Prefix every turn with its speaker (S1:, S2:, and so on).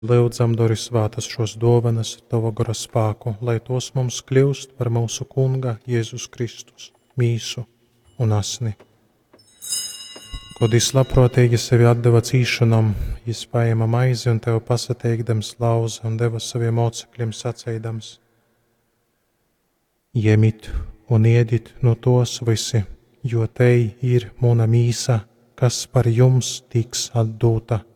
S1: Lūdzam, dori svētas šos dāvanas ar Tava gara spēku, lai tos mums kļūst par mūsu Kunga Jēzus Kristus, mīsu un asni. Kad Viņš labprātīgi sevi atdeva cīšanām, Viņš paēma maizi un Tev pasateikdams lauza un deva saviem mocekļiem sacēdams: Ņemiet un ēdiet no tos visi, jo tei ir mana mīsa, kas par jums tiks atdota.